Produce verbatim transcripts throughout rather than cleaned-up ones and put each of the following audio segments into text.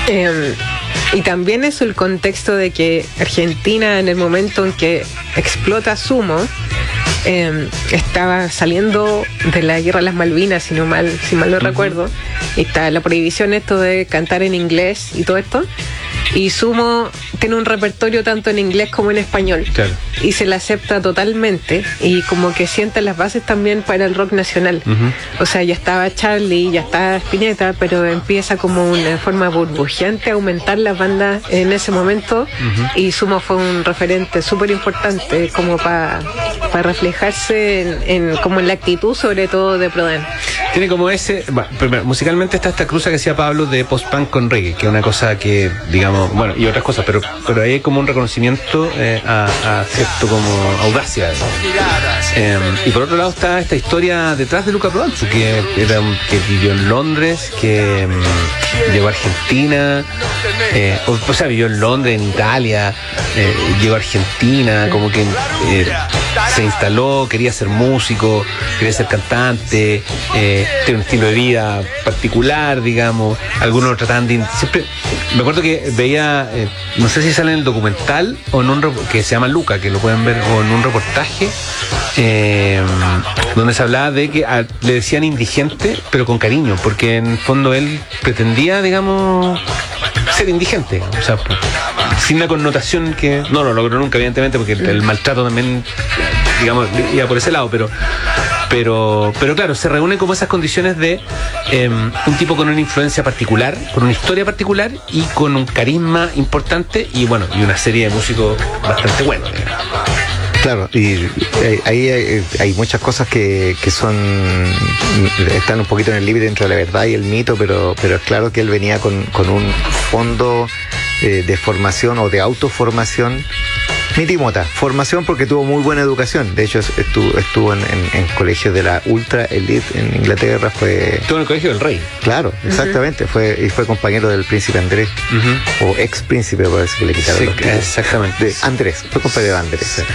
Eh, y también es el contexto de que Argentina, en el momento en que explota Sumo, eh, estaba saliendo de la guerra de las Malvinas, si no mal, si mal no uh-huh. recuerdo, y está la prohibición esto de cantar en inglés y todo esto. Y Sumo tiene un repertorio tanto en inglés como en español. Claro. Y se la acepta totalmente. Y como que sienta las bases también para el rock nacional. Uh-huh. O sea, ya estaba Charly, ya estaba Spinetta, pero empieza como una forma burbujeante a aumentar las bandas en ese momento. Uh-huh. Y Sumo fue un referente súper importante como para pa reflejarse en, en, como en la actitud, sobre todo de Prodan. Tiene como ese... Bueno, primero, musicalmente está esta cruza que hacía Pablo de post-punk con reggae, que es una cosa que, digamos, bueno, y otras cosas, pero pero ahí hay como un reconocimiento eh, a, a cierto como audacia. Eh, y por otro lado está esta historia detrás de Luca Prodan, que era un, que vivió en Londres, que um, llegó a Argentina, eh, o, o sea, vivió en Londres, en Italia, eh, llegó a Argentina, como que eh, se instaló, quería ser músico, quería ser cantante, eh, tiene un estilo de vida particular, digamos, algunos lo trataban de... Siempre, me acuerdo que veía, eh, no sé si sale en el documental o en un que se llama Luca, que lo pueden ver, o en un reportaje eh, donde se hablaba de que a, le decían indigente, pero con cariño, porque en el fondo él pretendía, digamos, ser indigente, o sea, sin la connotación que no lo logró nunca, evidentemente, porque el, el maltrato también, digamos, iba por ese lado, pero pero pero claro, se reúnen como esas condiciones de eh, un tipo con una influencia particular, con una historia particular y con un carisma importante y bueno, y una serie de músicos bastante buenos, digamos. Claro, y ahí hay, hay muchas cosas que, que son están un poquito en el límite entre la verdad y el mito, pero pero es claro que él venía con, con un fondo eh, de formación o de autoformación. Mitimota, formación porque tuvo muy buena educación. De hecho, estuvo, estuvo en, en, en colegios de la ultra elite en Inglaterra. Fue estuvo en el colegio del rey. Claro, exactamente. Uh-huh. Fue y fue compañero del príncipe Andrés, uh-huh. o ex príncipe, por decir que le quitaron sí, los títulos. Exactamente. De Andrés, fue compañero de Andrés. Sí.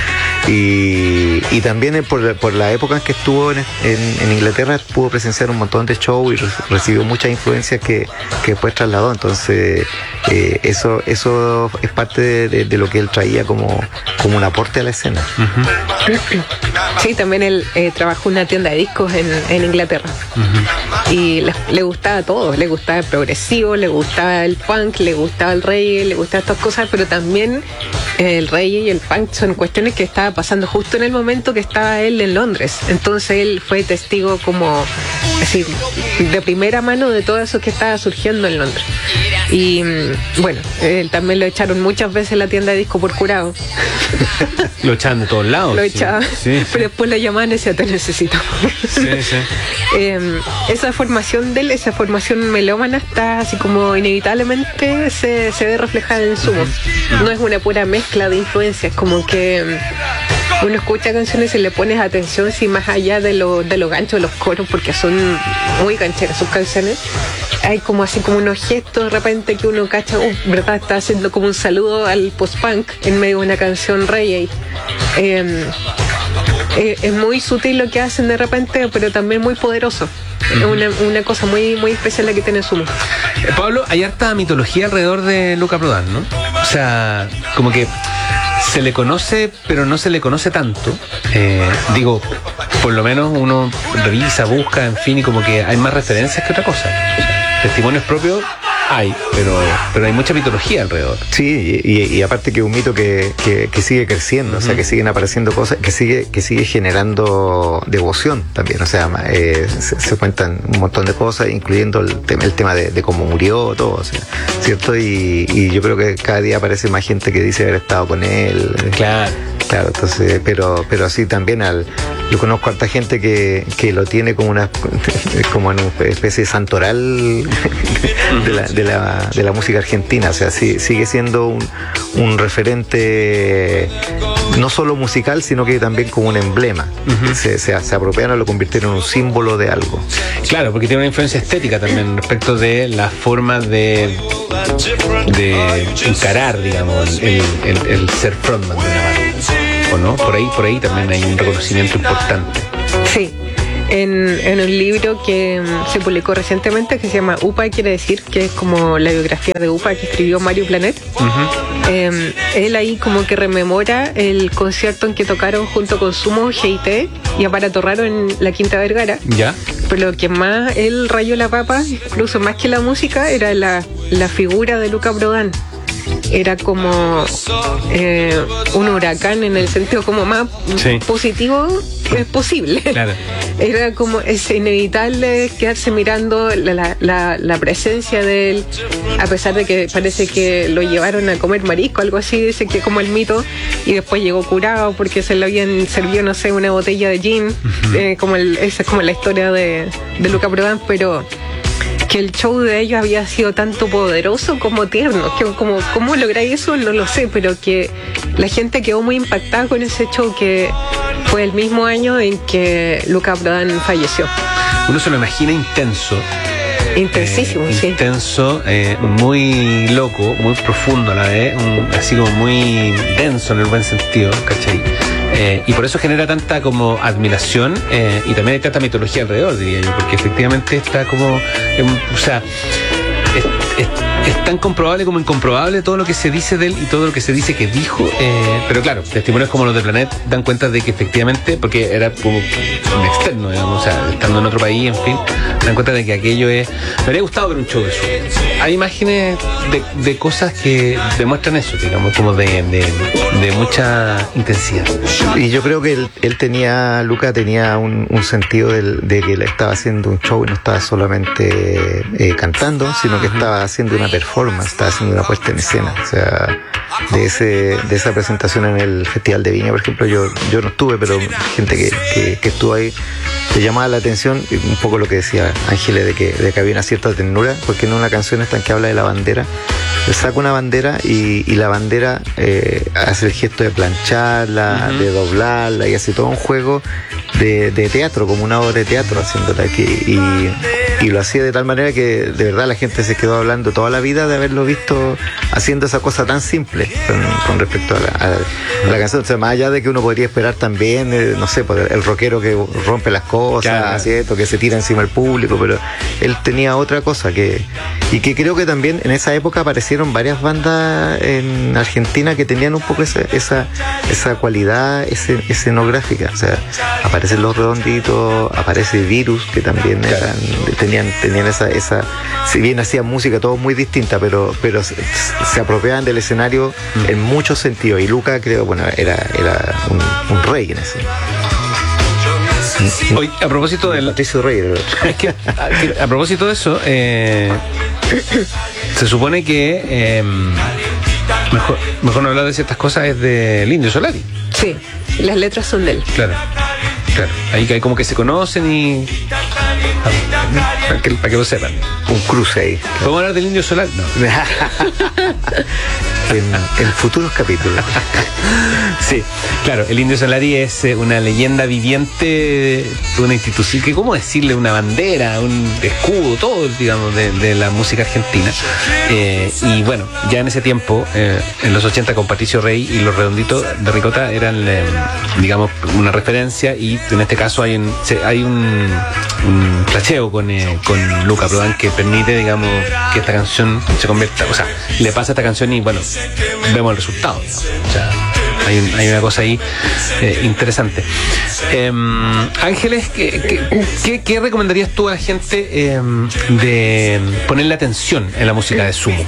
Y, y también por, por la época en que estuvo en, en, en Inglaterra pudo presenciar un montón de shows y re, recibió muchas influencias que, que después trasladó. Entonces, eh, eso, eso es parte de, de, de lo que él traía como como un aporte a la escena. Uh-huh. Sí, también él eh, trabajó en una tienda de discos en, en Inglaterra. Uh-huh. Y le, le gustaba todo, le gustaba el progresivo, le gustaba el punk, le gustaba el reggae, le gustaban estas cosas, pero también eh, el reggae y el punk son cuestiones que estaba pasando justo en el momento que estaba él en Londres. Entonces él fue testigo como así, de primera mano de todo eso que estaba surgiendo en Londres. Y bueno, él también lo echaron muchas veces en la tienda de disco por curado. Lo echaban de todos lados. Lo echaban, sí, sí, sí. Pero después lo llamaban y decían, te necesitamos. Sí, sí. eh, esa formación de él, esa formación melómana está así como inevitablemente se, se ve reflejada en Sumo. Uh-huh. No es una pura mezcla de influencias, como que uno escucha canciones y le pones atención si más allá de lo, de los ganchos de los coros, porque son muy gancheras sus canciones, hay como así como unos gestos de repente que uno cacha, uh, verdad, está haciendo como un saludo al post-punk en medio de una canción reggae. Eh, eh, es muy sutil lo que hacen de repente, pero también muy poderoso. Es uh-huh. una, una cosa muy, muy especial la que tiene Sumo. Eh, Pablo, hay harta mitología alrededor de Luca Prodan, ¿no? O sea, como que se le conoce, pero no se le conoce tanto. Eh, digo, por lo menos uno revisa, busca, en fin, y como que hay más referencias que otra cosa. O sea, testimonios propios hay, pero pero hay mucha mitología alrededor. Sí, y, y, y aparte que es un mito que, que, que sigue creciendo, uh-huh. o sea, que siguen apareciendo cosas, que sigue que sigue generando devoción también, o sea, eh, se, se cuentan un montón de cosas, incluyendo el tema, el tema de, de cómo murió, todo, o sea, ¿cierto? Y, y yo creo que cada día aparece más gente que dice haber estado con él. Claro. Claro, entonces, pero pero así también al yo conozco a harta gente que, que lo tiene como una como una especie de santoral de la, de la, de la música argentina, o sea, sí, sigue siendo un, un referente no solo musical, sino que también como un emblema. Uh-huh. Se, se, se apropiaron, lo convirtieron en un símbolo de algo. Claro, porque tiene una influencia estética también respecto de la forma de de encarar, digamos, el, el, el ser frontman de una banda. ¿O no? Por ahí, por ahí también hay un reconocimiento importante. Sí. en, en un libro que um, se publicó recientemente que se llama Upa quiere decir, que es como la biografía de Upa que escribió Mario Planet. Uh-huh. eh, él ahí como que rememora el concierto en que tocaron junto con Sumo, G I T y Aparato Raro en la Quinta Vergara. Ya. Pero lo que más él rayó la papa, incluso más que la música, era la, la figura de Luca Prodan. Era como eh, un huracán en el sentido como más sí. positivo que es posible. Claro. Era como es inevitable quedarse mirando la, la, la presencia de él, a pesar de que parece que lo llevaron a comer marisco, algo así, dice que como el mito, y después llegó curado porque se le habían servido, no sé, una botella de gin, uh-huh. eh, como el, esa es como la historia de, de Luca Prodan, pero que el show de ellos había sido tanto poderoso como tierno, que como cómo lográis eso no lo sé, pero que la gente quedó muy impactada con ese show, que fue el mismo año en que Luca Prodan falleció. Uno se lo imagina intenso. Intensísimo, eh, sí. Intenso, eh, muy loco, muy profundo a la vez, un, así como muy denso en el buen sentido, ¿cachai? Eh, y por eso genera tanta como admiración eh, y también hay tanta mitología alrededor, diría yo, porque efectivamente está como, eh, o sea, es, es, es tan comprobable como incomprobable todo lo que se dice de él y todo lo que se dice que dijo, eh, pero claro, testimonios como los de Planet dan cuenta de que efectivamente, porque era como un externo, digamos, o sea, estando en otro país, en fin, dan cuenta de que aquello es... Me habría gustado ver un show de eso. Hay imágenes de, de cosas que demuestran eso, digamos, como de, de, de mucha intensidad. Y yo creo que él, él tenía, Luca tenía un, un sentido del, de que él estaba haciendo un show y no estaba solamente eh, cantando, sino que estaba haciendo una performance, estaba haciendo una puesta en escena. O sea, de ese de esa presentación en el Festival de Viña, por ejemplo, yo yo no estuve, pero gente que, que, que estuvo ahí, te llamaba la atención un poco lo que decía Ángeles, de que, de que había una cierta ternura, porque en una canción esta en que habla de la bandera, él saca una bandera y, y la bandera eh, hace el gesto de plancharla, uh-huh. de doblarla, y hace todo un juego de, de teatro, como una obra de teatro haciéndola aquí, y, y lo hacía de tal manera que de verdad la gente se quedó hablando toda la vida de haberlo visto haciendo esa cosa tan simple con, con respecto a la, a, la, a la canción. O sea, más allá de que uno podría esperar también, eh, no sé, pues, el rockero que rompe las cosas, claro. ¿cierto? Que se tira encima del público, pero él tenía otra cosa que, y que creo que también en esa época aparecieron varias bandas en Argentina que tenían un poco esa esa, esa cualidad ese, escenográfica. O sea, aparecen Los Redonditos, aparece Virus, que también claro. eran, tenían, tenían esa, esa, si bien hacían música todo muy distinta, pero, pero se, se apropiaban del escenario mm. en muchos sentidos, y Luca creo, bueno, era, era un, un rey en eso. Hoy, a propósito del Patricio Rey, es que, a, que a propósito de eso, eh, se supone que eh, mejor, mejor no hablar de ciertas cosas es del Indio Solari. Sí, las letras son de él. Claro, claro. Ahí hay como que se conocen y para que, para que lo sepan. Un cruce ahí. ¿Podemos hablar del Indio Solari? No. en, en futuros capítulos. Sí, claro, el Indio Solari es una leyenda viviente de una institución, que cómo decirle, una bandera, un escudo, todo, digamos, de, de la música argentina. Eh, y bueno, ya en ese tiempo, eh, en los ochenta, con Patricio Rey y Los Redonditos de Ricota eran, eh, digamos, una referencia, y en este caso hay un, hay un, un flasheo con, eh, con Luca Prodan que permite, digamos, que esta canción se convierta, o sea, le pasa esta canción y bueno, vemos el resultado, ¿no? O sea, hay, un, hay una cosa ahí eh, interesante. Eh, Ángeles, ¿qué, qué, ¿qué recomendarías tú a la gente eh, de ponerle atención en la música de Sumo?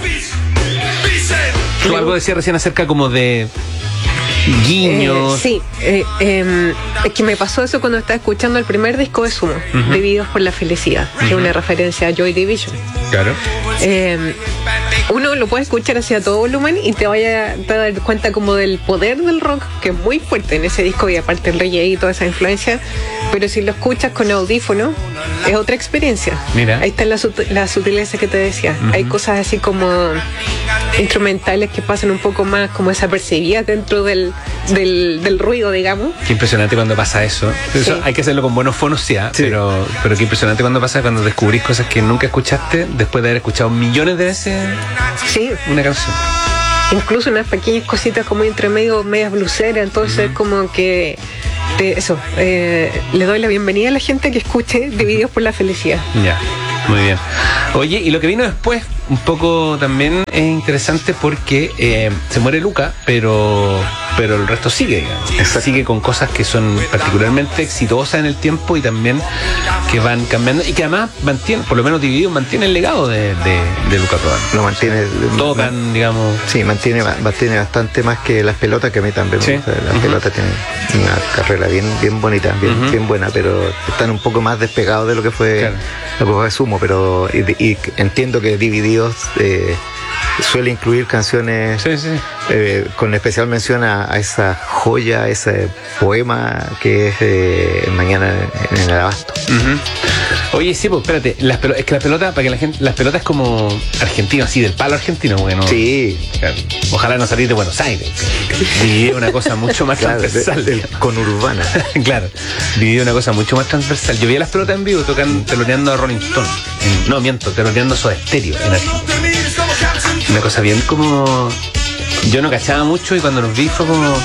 Tú algo decías recién acerca como de guiños. Eh, sí, eh, eh, es que me pasó eso cuando estaba escuchando el primer disco de Sumo, uh-huh. Vividos por la Felicidad, uh-huh. que es una referencia a Joy Division. Claro. Eh, uno lo puede escuchar hacia todo volumen y te vaya a dar cuenta como del poder del rock, que es muy fuerte en ese disco, y aparte el reggae y toda esa influencia, pero si lo escuchas con audífono es otra experiencia. Mira. Ahí está la, sut- la sutileza que te decía. Uh-huh. Hay cosas así como instrumentales que pasan un poco más como desapercibidas dentro del, del, del ruido, digamos. Qué impresionante cuando pasa eso. Eso sí. Hay que hacerlo con buenos fonos, sí, ¿eh? sí. pero, pero qué impresionante cuando pasa, cuando descubrís cosas que nunca escuchaste después de haber escuchado millones de veces sí. una canción. Incluso unas pequeñas cositas como entre medio, medias bluseras, entonces uh-huh. como que te- eso, eh, le doy la bienvenida a la gente que escuche Divididos por la Felicidad. Ya, muy bien. Oye, y lo que vino después, un poco también es interesante porque eh, se muere Luca, pero pero el resto sigue, digamos. Exacto. Sigue con cosas que son particularmente exitosas en el tiempo y también que van cambiando y que además mantienen, por lo menos Divididos, mantiene el legado de, de, de Luca Prodan. Lo mantiene. Tocan, digamos. Sí, mantiene, mantiene bastante más que las pelotas, que a mí también me Sí. gusta. Las Ujú. pelotas tienen una carrera bien, bien bonita, bien, Ujú. bien buena, pero están un poco más despegados de lo que fue, Claro. lo que fue Sumo, pero y, y entiendo que Divididos eh, suele incluir canciones Sí, sí. eh, con especial mención a, a esa joya, ese poema que es eh, Mañana en el Abasto. Ujú. Oye, sí, pues espérate, las pelo- es que las pelotas, para que la gente, las pelotas como argentino, así, del palo argentino, bueno. Sí, Claro. Ojalá no salir de Buenos Aires. Dividir una cosa mucho más claro, de- transversal. del conurbana. Claro, dividir una cosa mucho más transversal. Yo vi a las pelotas en vivo tocan teloneando a Rolling Stone. En- no, miento, teloneando a Soda Stereo en Argentina. Una cosa bien como. Yo no cachaba mucho y cuando los vi fue como.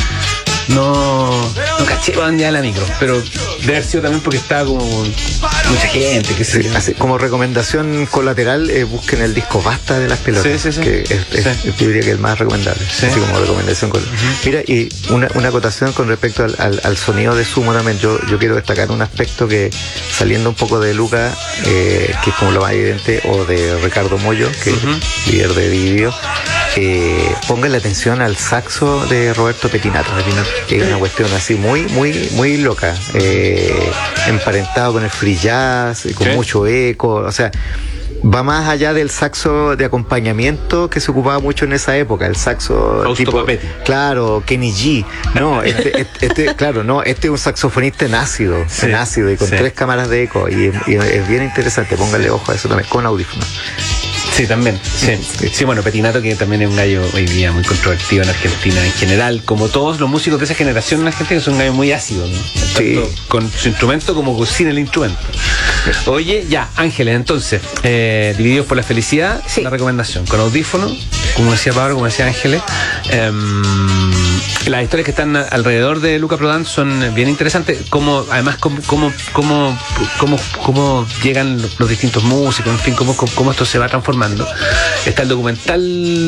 No, no caché para dónde iba la micro, pero debe haber sido también porque estaba como mucha gente, que sé Sí, yo. así, como recomendación colateral, eh, busquen el disco Basta de las pelotas, Sí, sí, sí. que es, es- Sí. yo diría que es el más recomendable, Sí. así como recomendación. Col- Mira, y una, una acotación con respecto al, al- al sonido de Sumo también, yo, yo quiero destacar un aspecto que, saliendo un poco de Luca, eh, que es como lo más evidente, o de Ricardo Mollo, que Ujú. es líder de Dividido, eh, pongan la atención al saxo de Roberto Petinato, que es una cuestión así muy, muy, muy loca, eh, emparentado con el free jazz, con Sí. mucho eco, o sea, va más allá del saxo de acompañamiento que se ocupaba mucho en esa época, el saxo Fausto tipo, Papetti. claro, Kenny G, no, este, este, este, claro, no, este es un saxofonista en ácido, Sí, en ácido y con sí. tres cámaras de eco, y, y es bien interesante, pónganle ojo a eso también, con audífonos. Sí, también. Sí. Sí, bueno, Petinato, que también es un gallo hoy día muy controvertido en Argentina en general, como todos los músicos de esa generación en Argentina, son gallos muy ácidos, ¿no? Sí. Tanto con su instrumento como con- sin el instrumento. Oye, ya, Ángeles, entonces, eh, Divididos por la Felicidad, Sí. la recomendación, con audífono, como decía Pablo, como decía Ángeles. Em, las historias que están alrededor de Luca Prodan son bien interesantes, como además cómo, cómo, cómo, cómo, cómo llegan los, los distintos músicos, en fin, cómo, cómo, cómo esto se va transformando. Está el documental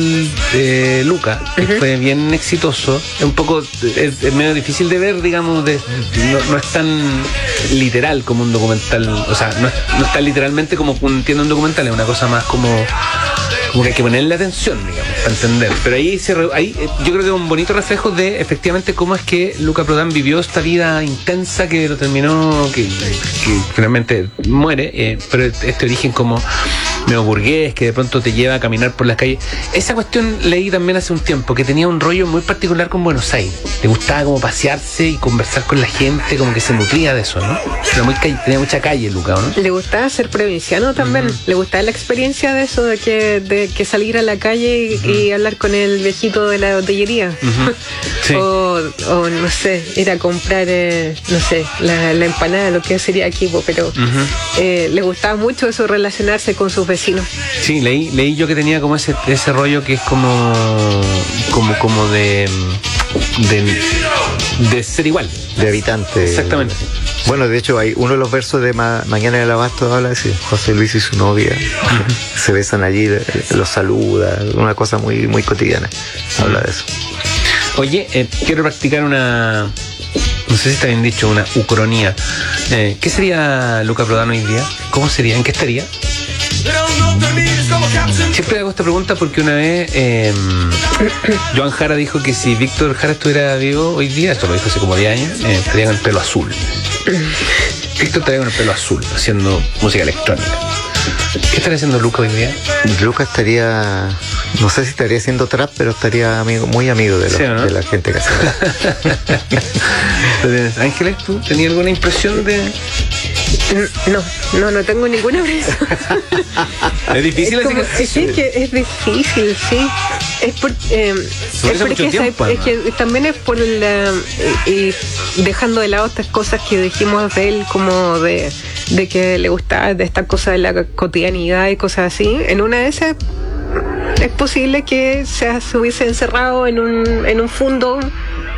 de Luca, que Ujú. fue bien exitoso, es un poco, es, es medio difícil de ver, digamos, de, no, no es tan literal como un documental, o sea, no, es, no es tan literalmente como entiendo un documental, es una cosa más como como que hay que ponerle atención, digamos, para entender. Pero ahí, se re- ahí eh, yo creo que es un bonito reflejo de efectivamente cómo es que Luca Prodan vivió esta vida intensa que lo terminó, que, que finalmente muere, eh, pero este origen como medio burgués que de pronto te lleva a caminar por las calles. Esa cuestión leí también hace un tiempo, que tenía un rollo muy particular con Buenos Aires. Le gustaba como pasearse y conversar con la gente, como que se nutría de eso, ¿no? Era muy calle, tenía mucha calle, Luca, ¿no? Le gustaba ser provinciano también, le gustaba la experiencia de eso, de que, de que salir a la calle y, y hablar con el viejito de la botillería. Ujú. Sí. o, o, no sé, ir a comprar, eh, no sé, la, la empanada, lo que sería aquí, po, pero Ujú. eh, le gustaba mucho eso, relacionarse con sus vecinos. Sí, leí, leí yo que tenía como ese, ese rollo que es como como, como de, de de ser igual. De habitante. Exactamente. Bueno, de hecho, hay uno de los versos de Ma- Mañana en el Abasto habla de eso. José Luis y su novia se besan allí, los saluda, una cosa muy, muy cotidiana. Habla de eso. Oye, eh, quiero practicar una, no sé si está bien dicho, una ucronía. Eh, ¿Qué sería Luca Prodan hoy día? ¿Cómo sería? ¿En qué estaría? Siempre hago esta pregunta porque una vez eh, Joan Jara dijo que si Víctor Jara estuviera vivo hoy día, esto lo dijo hace como diez años, eh, estaría con el pelo azul. Víctor estaría con el pelo azul, haciendo música electrónica. ¿Qué estaría haciendo Luca hoy día? Luca estaría, no sé si estaría haciendo trap, pero estaría amigo, muy amigo de, lo- Sí, ¿o no? de la gente que hace. Entonces, Ángeles, ¿tú tenías alguna impresión de...? No, no, no tengo ninguna brisa. Es difícil es, así como- que... es que- que es difícil, sí. Es, por, eh, Se es hace mucho porque esa- tiempo, es que también es por la, y, y dejando de lado estas cosas que dijimos de él, como de, de que le gustaba de esta cosa de la cotidianidad y cosas así. En una de esas es posible que se, se hubiese encerrado en un, en un fondo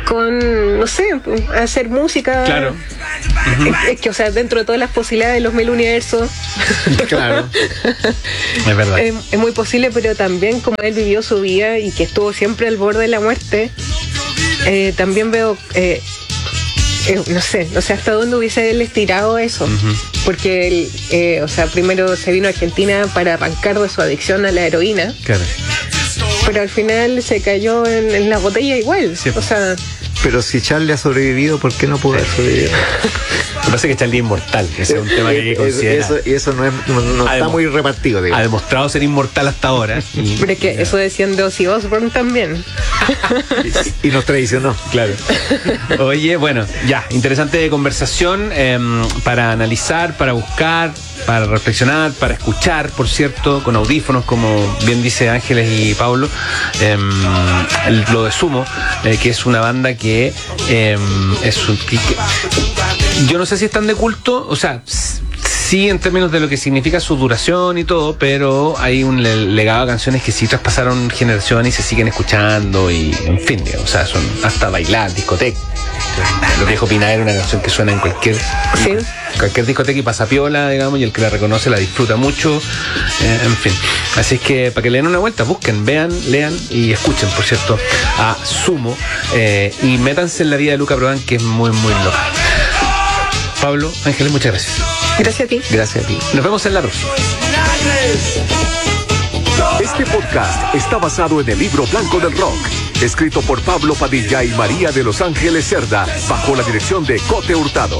con, no sé, hacer música. Claro. Es, es que, o sea, dentro de todas las posibilidades de los mil universos. Claro. Es verdad. Es, es muy posible, pero también como él vivió su vida y que estuvo siempre al borde de la muerte, eh, también veo, eh, eh, no sé, no sé hasta dónde hubiese él estirado eso. Uh-huh. Porque él, eh, o sea, primero se vino a Argentina para arrancar de su adicción a la heroína. Claro. Pero al final se cayó en, en la botella igual. Sí. O sea. Pero si Charlie ha sobrevivido, ¿por qué no pudo haber sobrevivido? Lo que pasa es que Charlie es inmortal, ese es un tema que hay que considerar. Eso, y eso no, es, no, no está muy repartido, digamos. Ha demostrado ser inmortal hasta ahora. Y, pero es que eso decían de Ozzy Osbourne también. y, y nos traicionó. Claro. Oye, bueno, ya, interesante conversación eh, para analizar, para buscar, para reflexionar, para escuchar, por cierto, con audífonos, como bien dice Ángeles y Pablo, eh, el, lo de Sumo, eh, que es una banda que eh, es un... Que, yo no sé si están de culto, o sea, sí en términos de lo que significa su duración y todo, pero hay un legado de canciones que sí traspasaron generaciones y se siguen escuchando y, en fin, digamos, o sea, son hasta bailar, discoteca. Lo viejo Pina era una canción que suena en cualquier sí. cualquier discoteca y pasa piola, digamos, y el que la reconoce la disfruta mucho, eh, en fin. Así es que para que le den una vuelta, busquen, vean, lean y escuchen, por cierto, a Sumo, eh, y métanse en la vida de Luca Prodan, que es muy, muy loca. Pablo, Ángeles, muchas gracias. Gracias a ti. Gracias a ti. Nos vemos en la próxima. Este podcast está basado en el libro Blanco del Rock, escrito por Pablo Padilla y María de Los Ángeles Cerda, bajo la dirección de Cote Hurtado.